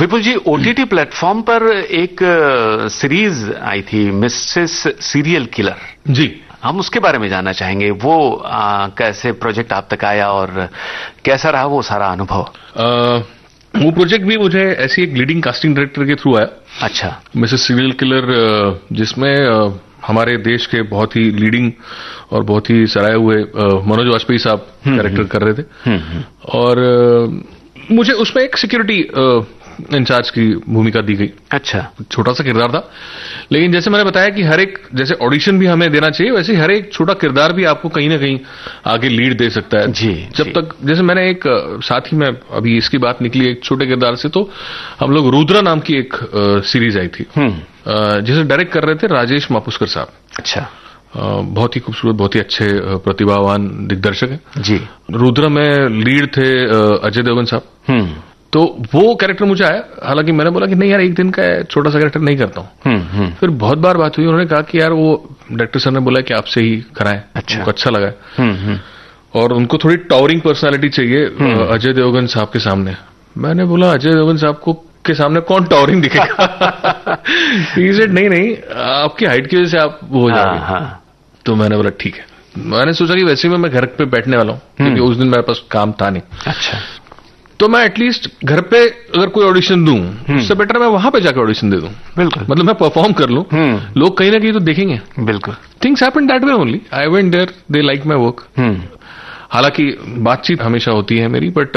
विपुल जी, OTT platform पर एक series आई थी, मिसेस सीरियल किलर जी, हम उसके बारे में जानना चाहेंगे। वो कैसे प्रोजेक्ट आप तक आया और कैसा रहा वो सारा अनुभव? वो प्रोजेक्ट भी मुझे ऐसी एक लीडिंग कास्टिंग डायरेक्टर के थ्रू आया। अच्छा। मिसेस सीरियल किलर, जिसमें हमारे देश के बहुत ही लीडिंग और बहुत ही सराहे हुए मनोज वाजपेयी साहब कैरेक्टर कर रहे थे। और मुझे उसमें एक सिक्योरिटी इंचार्ज की भूमिका दी गई। अच्छा। छोटा सा किरदार था, लेकिन जैसे मैंने बताया कि हर एक, जैसे ऑडिशन भी हमें देना चाहिए, वैसे हर एक छोटा किरदार भी आपको कहीं ना कहीं आगे लीड दे सकता है। जी। जब तक, जैसे मैंने एक साथ ही में अभी इसकी बात निकली एक छोटे किरदार से, तो हम लोग रुद्रा नाम की एक सीरीज आई थी जिसे डायरेक्ट कर रहे थे राजेश मापुस्कर साहब। अच्छा। बहुत ही खूबसूरत, बहुत ही अच्छे प्रतिभावान दिग्दर्शक है जी। रुद्रा में लीड थे अजय देवगन साहब। तो वो कैरेक्टर मुझे आया, हालांकि मैंने बोला कि नहीं यार, एक दिन का छोटा सा कैरेक्टर नहीं करता हूँ। फिर बहुत बार बात हुई, उन्होंने कहा कि यार वो डायरेक्टर सर ने बोला कि आपसे ही कराएं। अच्छा। उनको अच्छा लगा है और उनको थोड़ी टावरिंग पर्सनालिटी चाहिए अजय देवगन साहब के सामने। मैंने बोला अजय देवगन साहब को के सामने कौन टावरिंग दिखेगा? He said, नहीं, आपकी हाइट की वजह से आप वो हो जाएंगे। तो मैंने बोला ठीक है। मैंने सोचा कि वैसे में मैं घर पे बैठने वाला हूँ, क्योंकि उस दिन मेरे पास काम था नहीं। अच्छा। तो मैं एटलीस्ट घर पे अगर कोई ऑडिशन दूं, उससे बेटर मैं वहां पे जाकर ऑडिशन दे दूं। बिल्कुल। मतलब मैं परफॉर्म कर लूं, लोग कहीं ना कहीं तो देखेंगे। बिल्कुल। Things happen that way only. I went there, they like my work. हालांकि बातचीत हमेशा होती है मेरी, बट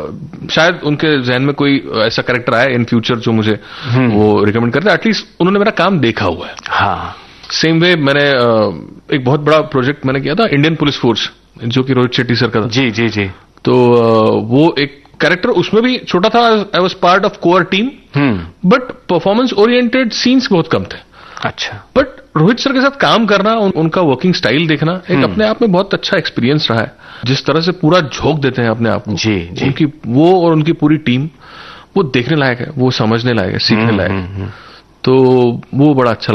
शायद उनके जहन में कोई ऐसा कैरेक्टर आया इन फ्यूचर जो मुझे वो रिकमेंड करता है। एटलीस्ट उन्होंने मेरा काम देखा हुआ है। हाँ। सेम वे मैंने एक बहुत बड़ा प्रोजेक्ट मैंने किया था, इंडियन पुलिस फोर्स, जो कि रोहित शेट्टी सर का था। जी जी जी। तो वो एक कैरेक्टर उसमें भी छोटा था। I was part of core team, but performance oriented scenes बहुत कम थे। अच्छा। बट रोहित सर के साथ काम करना, उनका वर्किंग स्टाइल देखना एक अपने आप में बहुत अच्छा एक्सपीरियंस रहा है। जिस तरह से पूरा झोंक देते हैं अपने आप को। जी जी। उनकी वो और उनकी पूरी टीम, वो देखने लायक है, वो समझने लायक है, सीखने लायक है। तो वो बड़ा अच्छा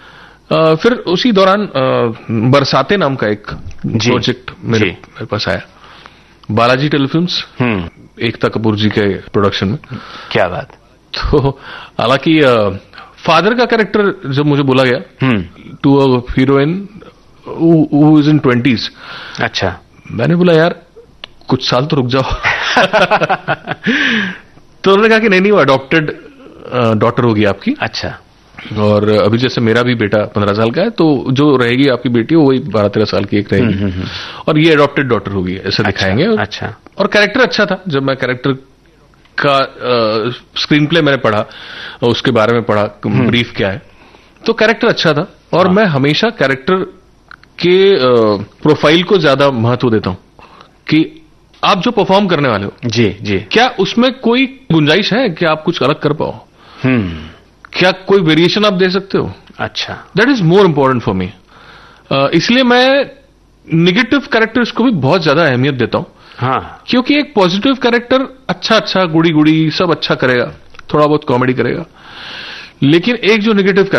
लगा। फिर उसी दौरान बरसाते नाम का एक प्रोजेक्ट मेरे पास आया, बालाजी टेलीफिल्म्स, एकता कपूर जी के प्रोडक्शन में। क्या बात। तो हालांकि फादर का कैरेक्टर जब मुझे बोला गया to a heroine who is in 20s। अच्छा। मैंने बोला यार कुछ साल तो रुक जाओ। तो उन्होंने कहा कि नहीं, वो अडॉप्टेड डॉटर होगी आपकी। अच्छा। और अभी जैसे मेरा भी बेटा 15 साल का है, तो जो रहेगी आपकी बेटी वही 12-13 साल की एक रहेगी, और ये अडॉप्टेड डॉटर होगी, ऐसा दिखाएंगे। अच्छा। और कैरेक्टर अच्छा था। जब मैं कैरेक्टर का स्क्रीन प्ले मैंने पढ़ा, उसके बारे में पढ़ा, ब्रीफ क्या है, तो कैरेक्टर अच्छा था। और मैं हमेशा कैरेक्टर के प्रोफाइल को ज्यादा महत्व देता हूं कि आप जो परफॉर्म करने वाले हो, जी जी, क्या उसमें कोई गुंजाइश है कि आप कुछ अलग कर पाओ? क्या कोई वेरिएशन आप दे सकते हो? अच्छा। That is more important for me. इसलिए मैं निगेटिव कैरेक्टर्स को भी बहुत ज्यादा अहमियत देता हूं। हाँ। क्योंकि एक पॉजिटिव कैरेक्टर अच्छा गुड़ी सब अच्छा करेगा, थोड़ा बहुत कॉमेडी करेगा, लेकिन एक जो निगेटिव